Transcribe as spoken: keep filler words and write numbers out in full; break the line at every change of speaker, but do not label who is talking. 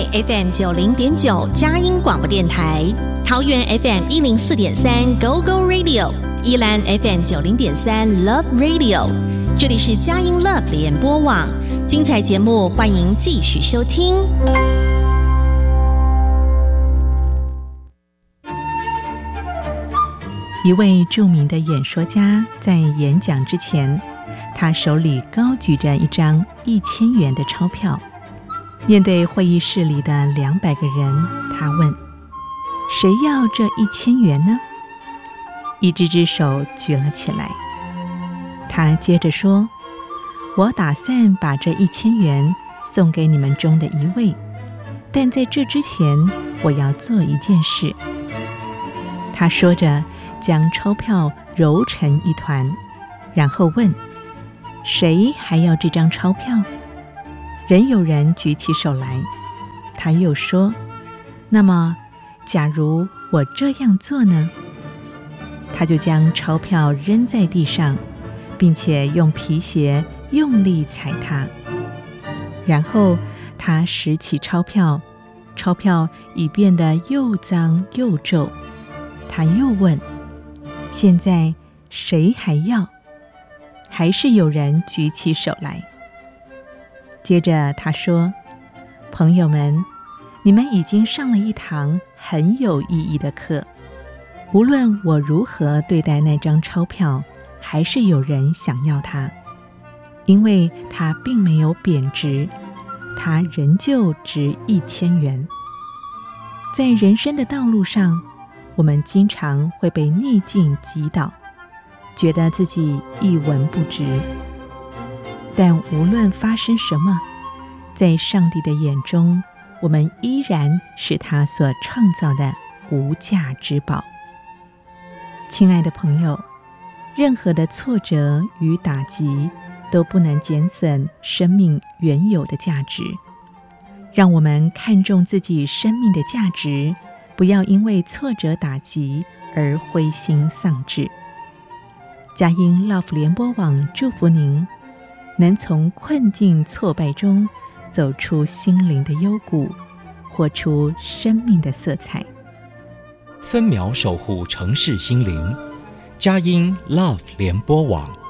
F M 九零点九佳音广播电台，桃园 F M 一零四点三 Go Go Radio， 宜兰 F M 九零点三 Love Radio。这里是佳音 Love 联播网，精彩节目欢迎继续收听。
一位著名的演说家在演讲之前，他手里高举着一张一千元的钞票，面对会议室里的两百个人，他问：谁要这一千元呢？一只只手举了起来。他接着说：我打算把这一千元送给你们中的一位，但在这之前，我要做一件事。他说着将钞票揉成一团，然后问：谁还要这张钞票？仍有人举起手来。他又说：那么假如我这样做呢？他就将钞票扔在地上，并且用皮鞋用力踩它。然后他拾起钞票，钞票已变得又脏又皱。他又问：现在谁还要？还是有人举起手来。接着他说：朋友们，你们已经上了一堂很有意义的课。无论我如何对待那张钞票，还是有人想要它，因为它并没有贬值，它仍旧值一千元。在人生的道路上，我们经常会被逆境击倒，觉得自己一文不值。但无论发生什么，在上帝的眼中，我们依然是他所创造的无价之宝。亲爱的朋友，任何的挫折与打击都不能减损生命原有的价值。让我们看重自己生命的价值，不要因为挫折打击而灰心丧志。佳音 Love 联播网祝福您，能从困境挫败中走出心灵的幽谷，活出生命的色彩。
分秒守护城市心灵，佳音 Love 联播网。